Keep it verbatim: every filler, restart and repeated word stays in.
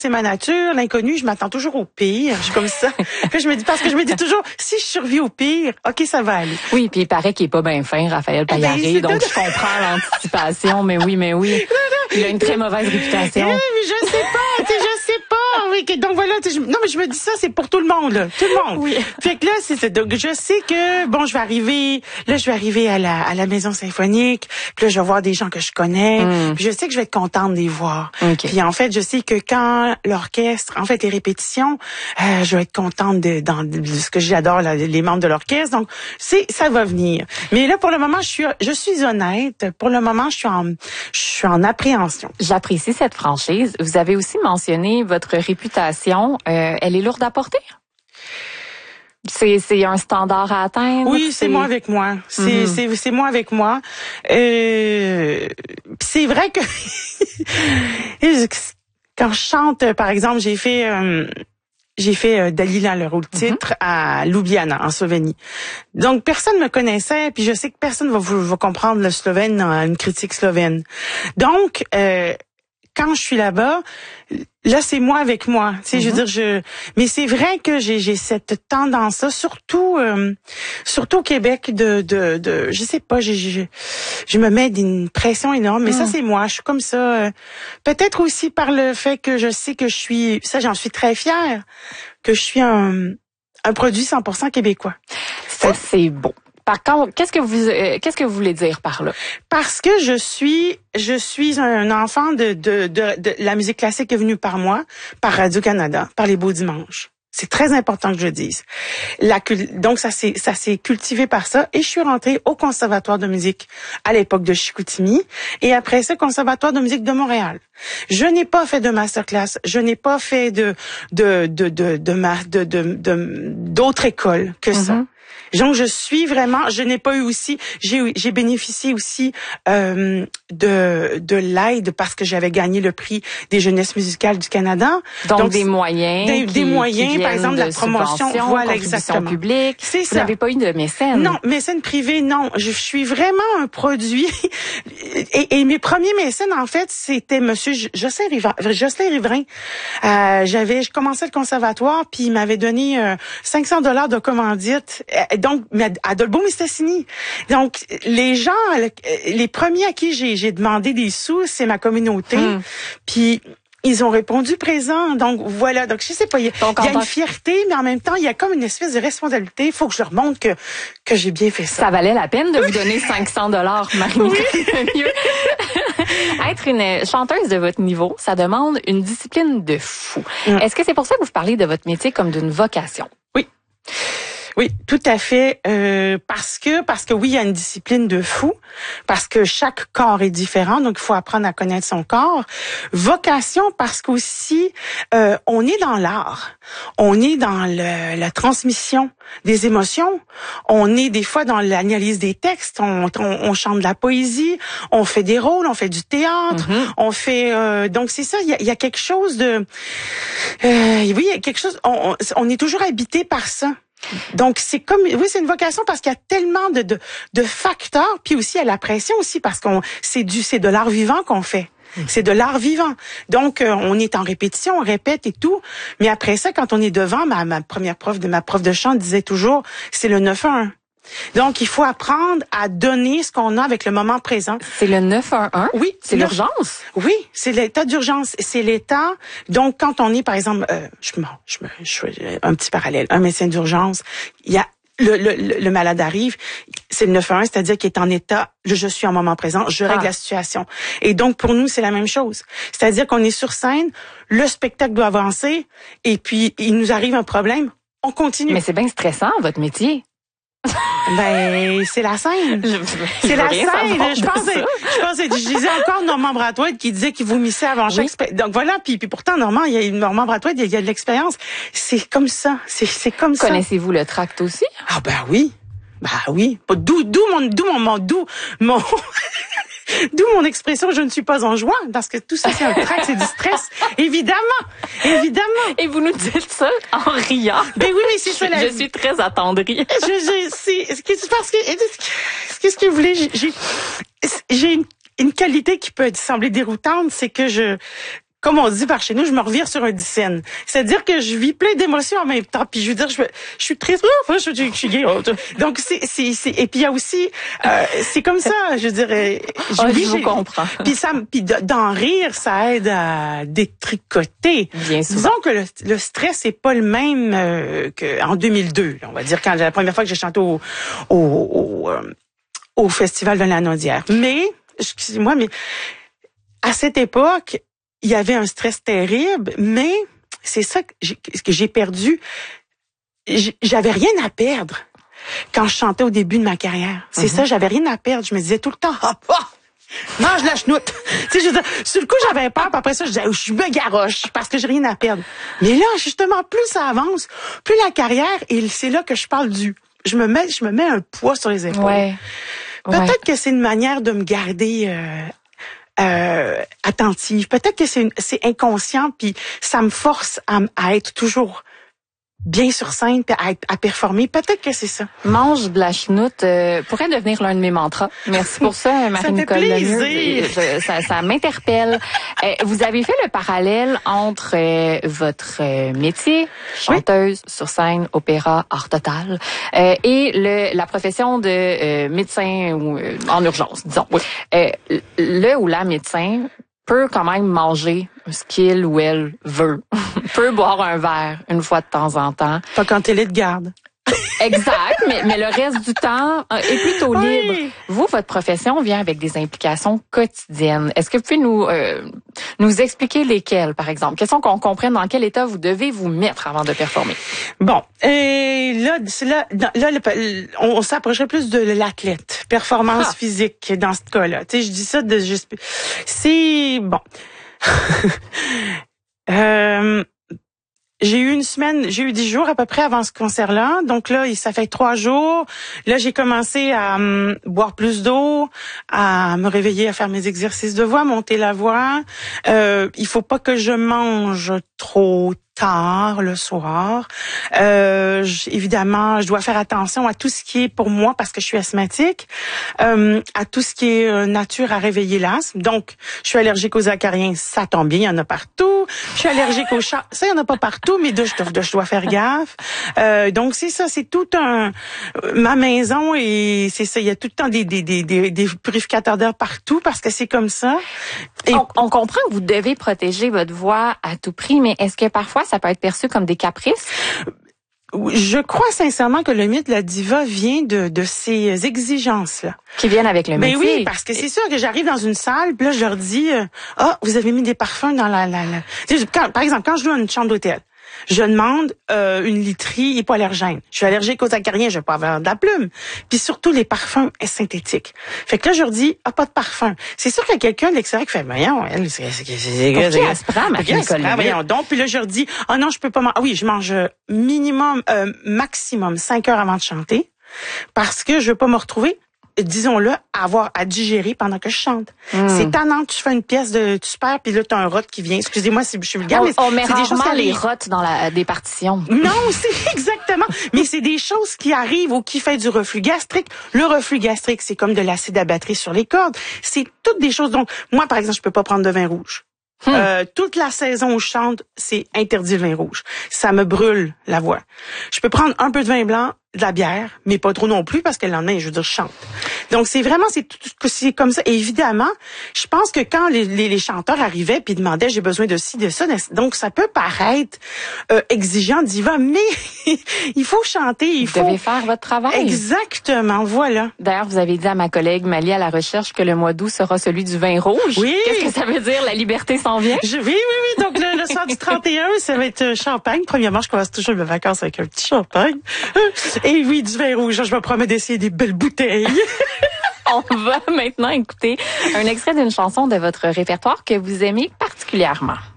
c'est ma nature, l'inconnu, je m'attends toujours au pire. Je suis comme ça. Puis je me dis, parce que je me dis toujours, si je survis au pire, OK, ça va aller. Oui, puis il paraît qu'il est pas bien fin, Raphaël Paillaré, eh ben, donc je comprends l'anticipation, mais oui, mais oui. Il a une très mauvaise réputation. Oui, mais je sais pas, tu sais, je sais pas. Oui, donc voilà, je, non, mais je me dis ça, c'est pour tout le monde, là. Tout le monde. Oui. Fait que là, c'est donc je sais que, bon, je vais arriver, là, je vais arriver à la, à la maison symphonique, puis là, je vais voir des gens que je connais, mm. puis je sais que je vais être contente de les voir. Okay. Puis en fait, je sais que quand l'orchestre, en fait, les répétitions, euh, je vais être contente de, dans, de ce que j'adore, là, les membres de l'orchestre, donc c'est, ça va venir. Mais là, pour le moment, je suis, je suis honnête. Pour le moment, je suis en, je suis en appréhension. J'apprécie cette franchise. Vous avez aussi mentionné votre réputation. Euh, elle est lourde à porter? C'est, c'est un standard à atteindre? Oui, c'est, c'est moi avec moi. C'est, mm-hmm. c'est, c'est moi avec moi. Euh, c'est vrai que quand je chante, par exemple, j'ai fait... Euh, J'ai fait euh, Dalila, le rôle titre, mm-hmm. à Ljubljana, en Slovénie. Donc, personne me connaissait, puis je sais que personne va, va comprendre le slovène dans une critique slovène. Donc, euh, quand je suis là-bas, là, c'est moi avec moi. Tu sais, mm-hmm. je veux dire, je. Mais c'est vrai que j'ai, j'ai cette tendance-là, surtout, euh, surtout au Québec, de, de, de, je sais pas, j'ai, je, je me mets une pression énorme. Mais mm. ça, c'est moi. Je suis comme ça. Euh, peut-être aussi par le fait que je sais que je suis, ça, j'en suis très fière, que je suis un, un produit cent pour cent québécois. Ça, c'est beau. Par contre, qu'est-ce que vous euh, qu'est-ce que vous voulez dire par là? Parce que je suis je suis un enfant de de de, de la musique classique qui est venue par moi, par Radio-Canada, par les Beaux Dimanches. C'est très important que je dise. La donc ça s'est ça s'est cultivé par ça et je suis rentrée au Conservatoire de musique à l'époque de Chicoutimi et après ça Conservatoire de musique de Montréal. Je n'ai pas fait de masterclass, je n'ai pas fait de de de de de de de, de d'autres écoles que ça. Mm-hmm. Donc je suis vraiment, je n'ai pas eu aussi, j'ai j'ai bénéficié aussi euh, de de l'aide parce que j'avais gagné le prix des jeunesses musicales du Canada. Donc, Donc des moyens, des, qui, des moyens, qui par exemple de la promotion, voilà exactement. Publique. C'est Vous ça. n'avez pas eu de mécène. Non, mécène privé, non. Je suis vraiment un produit. et, et mes premiers mécènes, en fait, c'était Monsieur Jocelyn Riverain. Jocelyn Riverain. Euh, j'avais, je commençais le conservatoire, puis il m'avait donné euh, cinq cents dollars de commandite. Donc, à Dolbeau-Mistassini. Donc, les gens, les premiers à qui j'ai, j'ai demandé des sous, c'est ma communauté. Hmm. Puis, ils ont répondu présent. Donc, voilà. Donc, je sais pas, il y a, Donc, il y a une fierté, mais en même temps, il y a comme une espèce de responsabilité. Il faut que je leur montre que, que j'ai bien fait ça. Ça valait la peine de vous donner cinq cents dollars, Marie-Nicole Lemieux. Être une chanteuse de votre niveau, ça demande une discipline de fou. Hmm. Est-ce que c'est pour ça que vous parlez de votre métier comme d'une vocation? Oui. Oui, tout à fait. Euh, parce que parce que oui, il y a une discipline de fou, parce que chaque corps est différent, donc il faut apprendre à connaître son corps. Vocation parce qu'aussi euh, on est dans l'art, on est dans le, la transmission des émotions, on est des fois dans l'analyse des textes, on, on, on chante de la poésie, on fait des rôles, on fait du théâtre, mm-hmm. on fait euh, donc c'est ça. Il y a, il y a quelque chose de euh, oui, il y a quelque chose. On, on, on est toujours habité par ça. Donc c'est comme oui c'est une vocation parce qu'il y a tellement de de, de facteurs puis aussi il y a la pression aussi parce qu'on c'est du c'est de l'art vivant qu'on fait. C'est de l'art vivant. Donc, euh, on est en répétition, on répète et tout. Mais après ça, quand on est devant, ma, ma première prof de ma prof de chant disait toujours, c'est le neuf un un. Donc, il faut apprendre à donner ce qu'on a avec le moment présent. C'est le neuf un un? Oui. C'est neuf... l'urgence? Oui, c'est l'état d'urgence. C'est l'état. Donc, quand on est, par exemple, euh, je me, je me, je fais un petit parallèle. Un médecin d'urgence, il y a Le, le, le malade arrive, c'est le neuf un un, c'est-à-dire qu'il est en état, je suis en moment présent, je règle ah. la situation. Et donc, pour nous, c'est la même chose. C'est-à-dire qu'on est sur scène, le spectacle doit avancer, et puis, il nous arrive un problème, on continue. Mais c'est bien stressant, votre métier. Ben, c'est la scène. Je, c'est la scène. Je pense, que, je pense, que, je disais encore Normand Brathwaite qui disait qu'il vomissait avant chaque oui. spectacle. Donc voilà, puis, puis pourtant, Normand, il y a Normand Brathwaite, il y a, il y a de l'expérience. C'est comme ça. C'est, c'est comme ça. Connaissez-vous le tract aussi? Ah, ben oui. Ben oui. D'où, d'où mon, d'où mon, mon d'où mon, d'où mon expression, je ne suis pas en joie, parce que tout ça, c'est un tract, c'est du stress. Évidemment. Évidemment. Et vous nous dites ça en riant. Ben oui, mais c'est ça la Je suis très attendrie. Je, je, c'est, c'est parce que, qu'est-ce que vous voulez, j'ai, j'ai une, une qualité qui peut sembler déroutante, c'est que je, comme on dit par chez nous, je me revire sur un dixaine. C'est-à-dire que je vis plein d'émotions en même temps. Puis je veux dire, je, je suis triste, oh, je, je, je suis gay. Oh, donc c'est, c'est, c'est, et puis il y a aussi, euh, c'est comme ça. Je dirais, je, oh, oui, je vous comprends. Puis ça, puis d'en rire, ça aide à détricoter. Bien souvent. Disons que le, le stress est pas le même euh, qu'en deux mille deux. Là, on va dire quand la première fois que j'ai chanté au au, au, euh, au festival de la Naudière. Mais, excusez-moi, mais à cette époque, il y avait un stress terrible, mais c'est ça que j'ai, que j'ai perdu. J'avais rien à perdre quand je chantais au début de ma carrière. C'est mm-hmm. ça, j'avais rien à perdre. Je me disais tout le temps, hop, hop, mange la chenoute. Tu sais, je veux dire, sur le coup, j'avais peur, puis après ça, je disais, oh, je me garoche parce que j'ai rien à perdre. Mais là, justement, plus ça avance, plus la carrière, et c'est là que je parle du, je me mets, je me mets un poids sur les épaules. Ouais. Peut-être ouais. que c'est une manière de me garder euh, euh, attentive. Peut-être que c'est, une, c'est inconscient, puis ça me force à, à être toujours bien sur scène, puis à, à performer. Peut-être que c'est ça. Mange de la chenoute euh, pourrait devenir l'un de mes mantras. Merci pour ça, Marie-Nicole Lemieux. Ça, ça m'interpelle. Euh, vous avez fait le parallèle entre euh, votre euh, métier, chanteuse oui. sur scène, opéra, art total, euh, et le, la profession de euh, médecin ou euh, en urgence, disons. Oui. Euh, le ou la médecin peut quand même manger ce qu'il ou elle veut. peut boire un verre une fois de temps en temps. Pas quand elle est de garde. Exact, mais, mais le reste du temps est plutôt libre. Oui. Vous, votre profession vient avec des implications quotidiennes. Est-ce que vous pouvez nous euh, nous expliquer lesquelles, par exemple? Question qu'on comprenne dans quel état vous devez vous mettre avant de performer. Bon, et là, c'est là, là, là, on s'approcherait plus de l'athlète, performance ah. physique dans ce cas-là. Tu sais, je dis ça de juste, c'est bon. euh, J'ai eu une semaine, j'ai eu dix jours à peu près avant ce concert-là. Donc là, ça fait trois jours. Là, j'ai commencé à um, boire plus d'eau, à me réveiller, à faire mes exercices de voix, monter la voix. Euh, il faut pas que je mange trop tard le soir. Euh, évidemment, je dois faire attention à tout ce qui est pour moi parce que je suis asthmatique, euh, à tout ce qui est euh, nature à réveiller l'asthme. Donc, je suis allergique aux acariens, ça tombe bien, il y en a partout. Je suis allergique aux chats, ça il y en a pas partout, mais de, je, de, je dois faire gaffe. Euh, donc c'est ça, c'est tout un ma maison et c'est ça, il y a tout le temps des des des des, des purificateurs d'air partout parce que c'est comme ça. Et on, on comprend que vous devez protéger votre voix à tout prix, mais est-ce que parfois ça peut être perçu comme des caprices? Je crois sincèrement que le mythe de la diva vient de, de ces exigences-là. Qui viennent avec le métier. Ben oui, parce que c'est sûr que j'arrive dans une salle, puis là, je leur dis, ah, euh, oh, vous avez mis des parfums dans la... la, la... Quand, par exemple, quand je loue une chambre d'hôtel, je demande euh, une literie hypoallergène. Je suis allergique aux acariens, je vais pas avoir de la plume. Puis surtout les parfums synthétiques. Fait que là, je leur dis, ah, pas de parfum. C'est sûr qu'il y a quelqu'un de l'extérieur qui fait, voyons, elle, c'est... c'est, c'est, c'est Pour qui elle se prend, Marie-Nicole Lemieux? Voyons donc. Puis là, je leur dis, ah non, je peux pas manger. Ah oui, je mange minimum, euh, maximum cinq heures avant de chanter. Parce que je veux pas me retrouver, disons-le, à avoir à digérer pendant que je chante. Mm. C'est tannant que tu fais une pièce de tu perds puis là tu as un rot qui vient. Excusez-moi si je suis vulgaire, mais on met c'est des choses qui les rots dans la des partitions. Non, c'est exactement. Mais c'est des choses qui arrivent ou qui fait du reflux gastrique. Le reflux gastrique, c'est comme de l'acide à batterie sur les cordes. C'est toutes des choses. Donc moi, par exemple, je peux pas prendre de vin rouge. Hmm. Euh, toute la saison où je chante, c'est interdit le vin rouge. Ça me brûle la voix. Je peux prendre un peu de vin blanc, de la bière, mais pas trop non plus parce que le lendemain, je veux dire, je chante. Donc c'est vraiment c'est tout c'est comme ça. Et évidemment, je pense que quand les, les, les chanteurs arrivaient puis demandaient j'ai besoin de ci de ça, donc ça peut paraître euh, exigeant diva, mais il faut chanter, il vous faut. Vous devez faire votre travail. Exactement, voilà. D'ailleurs, vous avez dit à ma collègue Malie à la recherche que le mois d'août sera celui du vin rouge. Oui. Qu'est-ce que ça veut dire? La liberté s'en vient? Je, oui, oui, oui. Donc le, le soir du trente et un, ça va être champagne. Premièrement, je commence toujours mes vacances avec un petit champagne. Et oui, du vin rouge. Je me promets d'essayer des belles bouteilles. On va maintenant écouter un extrait d'une chanson de votre répertoire que vous aimez particulièrement.